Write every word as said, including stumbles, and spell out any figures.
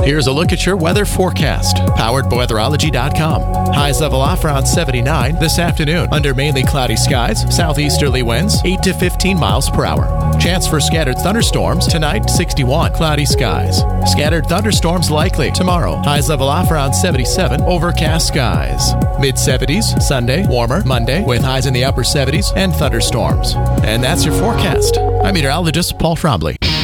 Here's a look at your weather forecast, powered by weatherology dot com. Highs level off around seventy-nine this afternoon under mainly cloudy skies, southeasterly winds eight to fifteen miles per hour. Chance for scattered thunderstorms tonight, sixty-one, cloudy skies. Scattered thunderstorms likely tomorrow. Highs level off around seventy-seven, overcast skies. mid seventies Sunday, warmer Monday with highs in the upper seventies and thunderstorms. And that's your forecast. I'm meteorologist Paul Trombley.